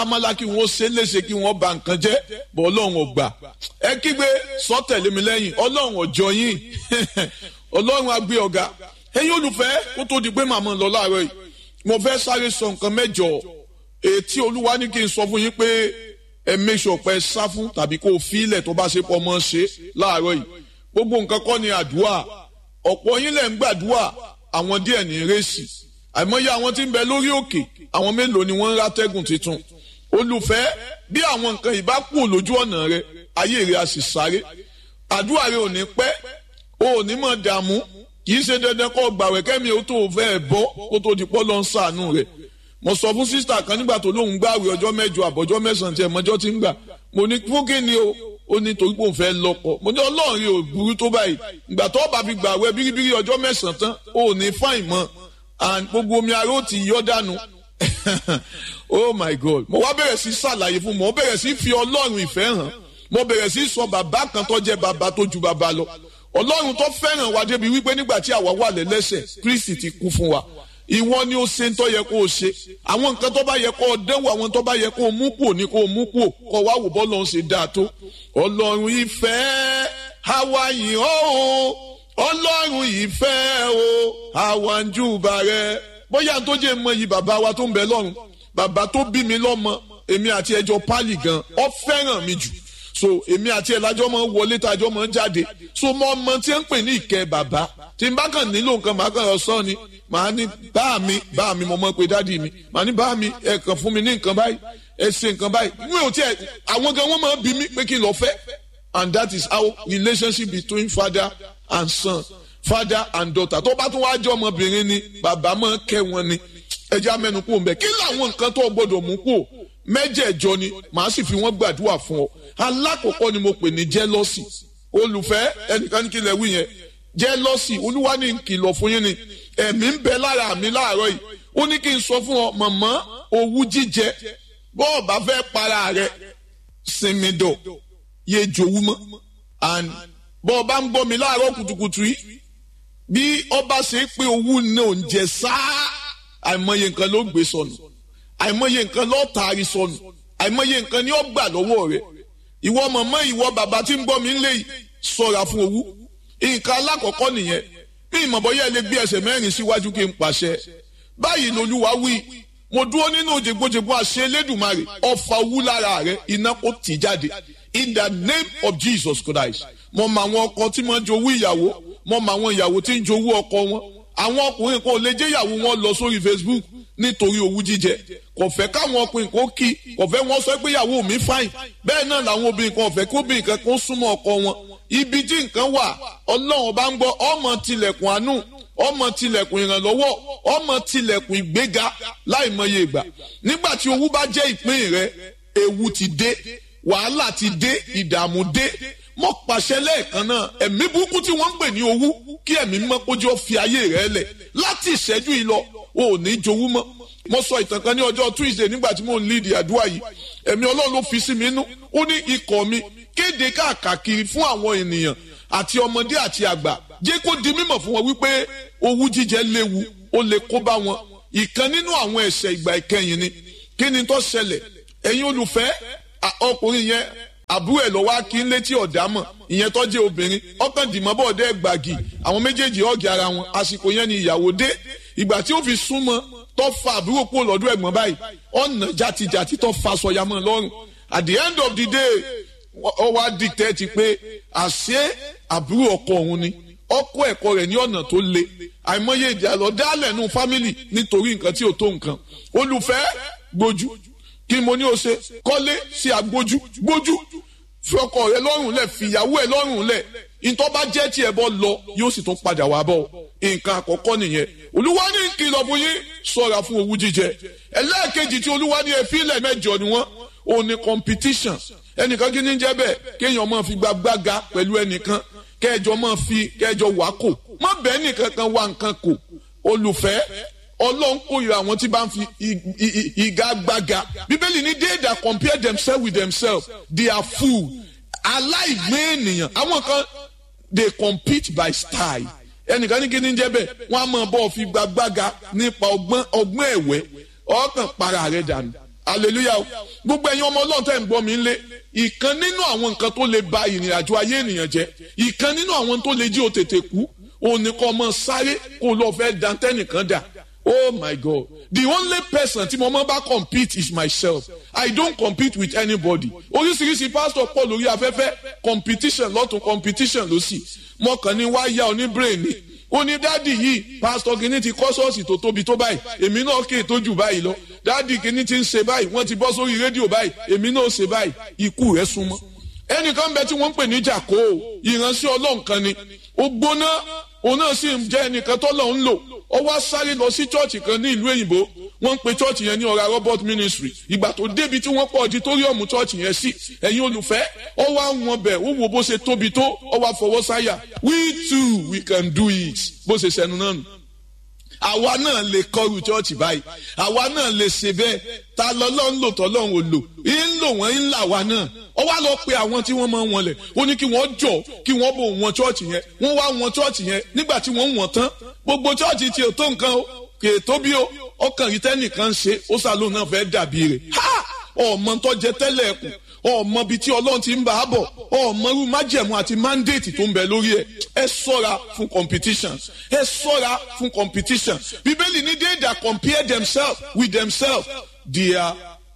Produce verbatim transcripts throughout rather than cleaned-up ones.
amala kí wọ́n ṣe léṣe kí wọ́n ba nǹkan jẹ́ bọ́ ọlọ́run ò gbà. ẹ kígbe sọ tẹ̀lé mi lẹ́yìn ọlọ́run ọjọ́ yín ọlọ́run á gbé ọ̀gá. ẹ̀yin olùfẹ́ kó tó di pé màmá lọ láàárọ̀ yìí mo fẹ́ sáré sọ nǹkan mẹ́jọ ètí olúwa ní kí n sọ fún yín pé ẹ make sure pé sá fún tàbí kó o fi ilẹ̀ tó bá ṣe pọ̀ mọ́ ṣe láàárọ̀ yìí. gbogbo nǹkan kọ́ ni àdúrà ọ̀pọ̀ yín lẹ̀ ń gbàdúrà àwọn díẹ̀ ní rẹ́sì àìmọye àwọn tí ń bẹ lórí òkè àwọn mélòó ni wọ́n ń rátẹ́gùn tuntun. olùfẹ́ bí àwọn nǹkan ìbá kú lójú ọ̀nà rẹ ayé rẹ a sì sáré àdúrà rẹ ò ní pẹ́ o ò ní mọ̀ dààmú kì í ṣe dandan kó gbàwẹ̀ kẹ́mi ó tó fẹ́ bọ́ kó tó di pọ́ lọ ń ṣàánú rẹ̀. mo sọ fún sísítà kan nígbà tó lóun gbàwẹ̀ ọjọ́ mẹ́jọ àbọ̀jọ́ mẹ́sàn-án tí ẹ̀ mọ́jọ́ ti ń gbà mo ní fún kí ni o ó ní torí pé òun fẹ́ lọ́kọ mo ní ọlọ́run rẹ ò burú tó báyìí ìgbà tó bá fi gbàwẹ̀ bíríbírí ọjọ́ mẹ́sàn-án tán ó ní fáìn mọ́ and gbogbo omi aró ti yọ́ dànù oh my God mo wá bẹ̀rẹ̀ sí ṣàlàyé fún mo bẹ̀rẹ̀ sí fi ọlọ́run ìfẹ́ hàn mo bẹ̀rẹ̀ sí sọ bàbá kan tó jẹ́ bàbá tó ju bàbá lọ ọlọ́run tó fẹ́ràn wa débi wípé nígbà tí àwa wà lẹ́lẹ́ṣẹ̀ Kristi ti kú fún wa ìwọ ni ó ṣe ń tó yẹ kó o ṣe àwọn nǹkan tó bá yẹ kó o dẹ́wò àwọn tó bá yẹ kó o mú kúò ní kó o mú kúò kó o wá wò bọ́ lọ́n ṣe dáa tó ọlọ́run ìfẹ́ àwa yìí ó ọlọ́run ìfẹ́ o àwa ń júbà rẹ bóyá tó jẹ́ mọ iyì bàbá wa tó ń bẹ lọ́run bàbá tó bí mi lọ́mọ èmi àti ẹjọ́ pálí gan ọ fẹ́ràn mi jù so èmi àti ẹlájọ́ máa ń wọlé tájọ́ máa ń jáde so mo ọmọ tí ń pè ní ìkẹ́ bàbá tí n bá kàn nílò nǹkan màá kàn sọ ni màá ní bá mi bá mi mo mọ̀ pé dádì mi màá ní bá mi ẹ kàn fún mi ní nǹkan báyìí ẹ ṣe nǹkan báyìí mi ò tiẹ̀ àwọn gan wọ́n máa bí mi pé kí n lọ fẹ́ and that is how relationship between father and son father and daughter tó bá tún wá jẹ́ ọmọbìnrin ni bàbá máa kẹ́ wọn ni ẹja mẹ́nu kú òǹbẹ kí làwọn nǹkan tó gbọ́dọ̀ mú kú mẹ́jẹ̀ẹ̀jọ ni màá sì fi wọ́n gbàdúrà fún ọ alákọ̀ọ́kọ́ ni mo pè ní jealousy olùfẹ́ ẹnìkan ní kí lẹ wí yẹn jealousy olúwa ní kìlọ̀ fún yín ni ẹ̀mí ń bẹ lára mi láàárọ̀ yìí ó ní kí n sọ fún ọ màmá owú jíjẹ bọ́ọ̀ bá fẹ́ para rẹ sinmi dọ̀ yé jowú mọ́ and bọ́ọ̀ bá ń bọ́ mi láàárọ̀ kùtùkùtù yìí bí ọba ṣe pé owú náà ń jẹ sáá àìmọye nǹkan ló gbé sọnù àìmọye nǹkan ló taari sọnù àìmọye nǹkan ni ó gbà lọ́wọ́ rẹ̀ ìwọ màmá ìwọ bàbá tí ń gbọ́ mi ń lé ṣọ́ra fún owú nǹkan alákọ̀ọ́kọ́ nìyẹn bí ìmọ̀bọ̀yẹ́ lè gbé ẹsẹ̀ mẹ́rin síwájú kí n pàṣẹ báyìí lolúwa wí mo dúró nínú òjègbòjègbò àṣẹ Elédùmarè ọfà owú lára rẹ iná kó tì jáde in the name of Jesus Christ mo mọ àwọn ọkọ tí wọ́n jowú ìyàwó mo mọ àwọn ìyàwó tí ń jowú ọkọ wọn àwọn ọkùnrin kan ò lè jẹ́ ìyàwó wọn lọ sórí Facebook nítorí owú jíjẹ kò fẹ́ káwọn ọkùnrin kan kí kò fẹ́ wọ́n sọ pé ìyàwó mi fáìn bẹ́ẹ̀ náà làwọn obìnrin kan ò fẹ́ kó obìnrin kan kó súnmọ́ ọkọ wọn ibi tí nǹkan wà ọlọ́run bá ń gbọ́ ọmọ tilẹ̀kùn àánú ọmọ tilẹ̀kùn ìrànlọ́wọ́ ọmọ tilẹ̀kùn ìgbéga láìmọye ìgbà nígbà tí owú bá jẹ́ ìpín rẹ ewu ti dé wàhálà ti dé ìdààmú dé mo pàṣẹ lẹ́ẹ̀kan náà ẹ̀mí burúkú tí wọ́n ń pè ní owú kí ẹ̀mí mọ́ kójú ó fi ayé rẹ̀ lẹ̀ láti ìṣẹ́jú yìí lọ o ò ní jowú mọ́ mo sọ ìtàn kan ní ọjọ́ Tuesday nígbà tí mo ń lead àdúrà yìí ẹ̀mí ọlọ́run ló fi sí mi nú ó ní ikọ̀ mi kéde káàkiri fún àwọn ènìyàn àti ọmọdé àti àgbà jẹ́ kó di mímọ̀ fún wọn wípé owú jíjẹ léwu ó lè kó bá wọn ìkan nínú àwọn ẹ̀ṣẹ̀ ìgbà ìkẹyìn ni kí ni tó ṣẹlẹ̀ ẹ̀yin olùfẹ́ ọkùnrin yẹn àbúrò ẹ̀ lọ́wọ́ kí n létí ọ̀dàmọ̀ ìyẹn tó jẹ́ obìnrin ọkàn dìmọ́ bọ́ọ̀dẹ́ gbàgì àwọn méjèèjì ọ̀gì ara wọn àsìkò yẹn ni ìyàwó dé ìgbà tí ó fi súnmọ́ tó fa àbúrò kúrò lọ́dún ẹ̀gbọ́n báyìí ọ̀nà jàtijàti tó fa sọ̀yàmọ́ lọ́rùn at the end of the day ó wá dictate pé àṣé àbúrò ọkọ òun ni ọkọ ẹ̀kọ́ rẹ̀ ní ọ̀nà tó le àìmọye ìdí àlọ́ dálẹ̀ nù fámìlì nítorí nǹkan tí ò tó nǹkan olùfẹ́ gbójú kí mo ní o ṣe kọ́lé sí agbójú gbójú fi ọkọ rẹ lọ́rùn lẹ̀ fìyàwó ẹ̀ lọ́rùn lẹ̀ ìtọ́ bá jẹ́ tí ẹ bọ́ lọ yóò sì tún padà wá bọ̀ nǹkan àkọ́kọ́ nìyẹn olúwa ní kìlọ̀ fún yín ṣọ́ra fún owú jíjẹ ẹlẹ́ẹ̀kejì tí olúwa ní efílẹ̀ mẹ́jọ ni wọ́n òun ni competition ẹnìkan kí ní jẹ́ bẹ́ẹ̀ kéèyàn máa fi gbàgbága pẹ̀lú ẹnìkan kẹjọ máa fi kẹjọ wá kò má bẹ́ẹ̀ nìkan kan wá nǹkan kò olùfẹ́ ọlọ́run kórìíra àwọn tí bá ń fi ìgagbága bíbélì ní they that compare themselves with themselves they are fool aláìgbé ènìyàn àwọn kan they compete by style ẹnìkan ní kí ní jẹ́ bẹ́ẹ̀ wọ́n á máa bọ́ fi gbàgbága nípa ọgbọ́n ọgbọ́n ẹ̀wẹ́ ọkàn para rẹ̀ dànù hallelujah o gbogbo ẹ̀yin ọmọ ọlọ́run tẹ́ ń gbọ́ mi lé ìkan nínú àwọn nǹkan tó lè ba ìrìn àjò ayé ènìyàn jẹ́ ìkan nínú àwọn tó lè jí o tètè kú òun nìkan ọmọ sáré kó lọ fẹ́ dantẹ́nìkan dà. Oh my God. The only person tí mo máa bá compete is myself. I don't compete with anybody. Oríṣiríṣi pastor pọ̀ lórí afẹ́fẹ́ competition lọ́tún competition lósì. Mo kàn ní wá yá oní brain ni. Ó ní dádì yìí pastor kìíní ti kọ́ ṣọ́ọ̀ṣì tó tóbi tó báyìí. Èmi náà kè tó jù báyìí lọ. Dádì kìíní ti ń ṣe báyìí. Wọ́n ti bọ́ sórí rédíò báyìí. Èmi náà ṣe báyìí. Ikú rẹ̀ súnmọ́. Ẹnìkan bẹ tí wọ́n ń pè ní Jàkó. Ìránṣẹ́ Ọlọ́run kan ni. Ó gbóná. Òun náà sì ń jẹ́ ẹnìkan tọ́lọ́run ń lò. Ó wá sáré lọ sí chọ́ọ̀chì kan ní ìlú òyìnbó wọ́n ń pe chọ́ọ̀chì yẹn ní ọ̀rá Robert Ministry ìgbà tó débi tí wọ́n pọ̀ auditorium chọ́ọ̀chì yẹn sí ẹ̀yin olùfẹ́ ó wá wọn bẹ̀ ó wo bó ṣe tóbi tó ó wá fọwọ́ sáyà we too we can do it bó ṣe sẹnu náà nù. àwa náà lè kọrù chọ́ọ̀chì báyìí àwa náà lè ṣe bẹ́ẹ̀ ta lọ́lọ́run lò tọ́lọ́run ò lò ń lò wọ́n ń là wá náà ó wá lọ pe àwọn tí wọ́n máa ń wọlẹ̀ ó ní kí wọ́n jọ kí wọ́n bò wọn chọ́ọ̀chì yẹn wọ́n wá wọn chọ́ọ̀chì yẹn nígbà tí wọ́n wọ̀n tán gbogbo chọ́ọ̀chì tí ò tó nǹkan o kì í tó bí o ọkàn yìí tẹ́nìkan ṣe ó sàlóò náà fẹ́ dàbí rẹ̀ ha ọmọ tó jẹ tẹ́lẹ̀ ẹ̀kùn ọmọ bíi tí ọlọ́run ti ń bá a bọ̀ ọmọ irú májẹ̀mú àti mandate tó ń bẹ lórí ẹ̀ ẹ ṣọ́ra fún competition ẹ ṣọ́ra fún competition bíbélì ní they that compare themselves with themselves they are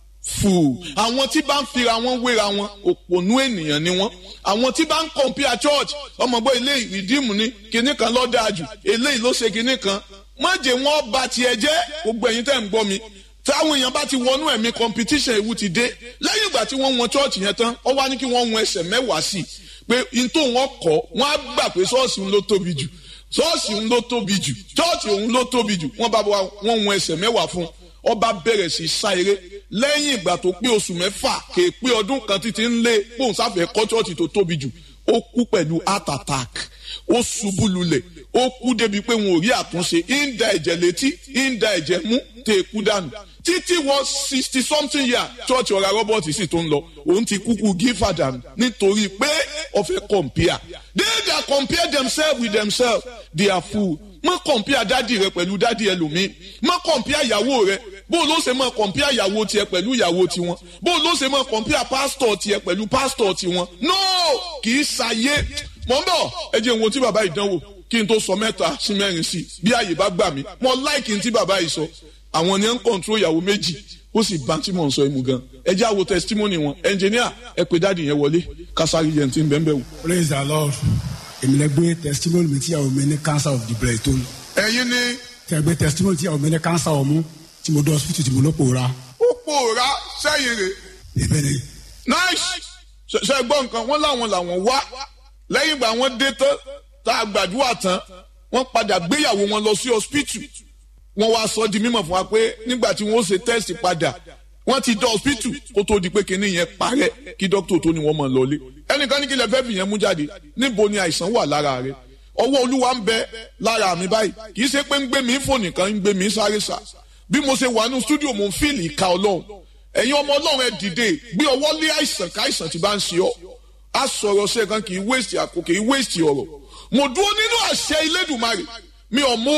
fool àwọn tí bá ń fira wọn wéra wọn òpònú ènìyàn ni wọn àwọn tí bá ń compare church ọmọgbọ́ eléyìí rìdíìmù ní kinní kan ló dáa jù eléyìí ló ṣe kinní kan má jẹ́ wọn bà tiẹ̀ jẹ́ gbogbo ẹ̀yin tẹ́ ń gbọ́ mi táwọn èèyàn bá ti wọnú ẹ̀mí competition ewu ti dé lẹ́yìn ìgbà tí wọ́n wọn church yẹn tán ó wá ní kí wọ́n wọn ẹsẹ̀ mẹ́wàá sí i pé n tó wọn kọ́ wọ́n á gbà pé ṣọ́ọ̀ṣì ń ló tóbi jù ṣọ́ọ̀ṣì ń ló tóbi jù church òun ló tóbi jù wọ́n bá wọn wọn ẹsẹ̀ mẹ́wàá fún ọba bẹ̀rẹ̀ sí sáyéré lẹ́yìn ìgbà tó pé oṣù mẹ́fà kéè pé ọdún kan títí ń lé pòun sáfẹ́ kọ́ church tó tóbi jù ó kú pẹ̀lú heart attack ó ṣubú lulẹ̀ ó kú débi pé wọn ò rí àtúnṣe ń da ẹ̀jẹ̀ létí ń da ẹ̀jẹ̀ mú tẹ̀ kú dànù títí wọ sixty something year church ọ̀rá Robert sì tó ń lọ òun ti kúkú gífà dànù nítorí pé ó fẹ́ compare they that compare themselves with themselves they are fool má compare dádì rẹ pẹ̀lú dádì ẹlòmíì má compare ìyàwó rẹ bó ló ṣe máa compare ìyàwó tiẹ̀ pẹ̀lú ìyàwó tiwọn bó ló ṣe máa compare pastor tiẹ̀ pẹ̀lú pastor tiwọn no kì í ṣàyé mọ̀ ń bọ̀ ẹ jẹ́ ìwọ̀n tí bàbá ìdánwò kí n tó sọ mẹ́ta sí mẹ́rin sí bí ààyè bá gbà mí mo like n tí bàbá yìí sọ àwọn ni ẹ ń control ìyàwó méjì ó sì bá tí mò ń sọ ìmú gan ẹ jẹ́ àwo testimony wọn engineer ẹ pè dáàdì yẹn wọlé kásárì yẹn ti ń bẹ́ẹ̀ bẹ́ẹ̀ wò. Praise the Lord èmi lè gbé testimony mi tí ìyàwó mi ní cancer of the breast tó ní. ẹ̀yin ni. tẹ̀ gbé testimony tí ìyàwó mi ní cancer ọmú tí mo dé hospital tí mo ló pòórá. ó pòórá sẹ́yìn rẹ̀. ìbẹ̀rẹ̀. nice ṣe gbọ́ nǹkan wọ́n láwọn làwọn wá lẹ́yìn ìgbà wọn dé tán tá a gbàdúrà tán wọ́n padà gbéyàwó wọn lọ sí hospital wọ́n wá sọ di mímọ̀ fún wa pé nígbà tí wọ́n ṣe test padà wọ́n ti dé hospital kó tó di pé kinní yẹn parẹ́ kí dókítà tó ní wọ́n mọ̀ lọlé ẹnìkan ní kí lè fẹ́ fi yẹn mú jáde níbo ni àìsàn wà lára rẹ̀ ọwọ́ Olúwa ń bẹ lára mi báyìí kì í ṣe pé ń gbé mi fò nìkan ń gbé mi sáré sá bí mo ṣe wà ní studio mo ń fíìlì ìka Ọlọ́run ẹ̀yin ọmọ Ọlọ́run ẹ dìde gbé ọwọ́ lé àìsàn káìsàn tí bá ń ṣe ọ́ á sọ̀rọ̀ ṣe kan kì í waste àkókò kì í waste ọ̀rọ̀ mo dúró nínú àṣẹ Elédùmarè mi ò mú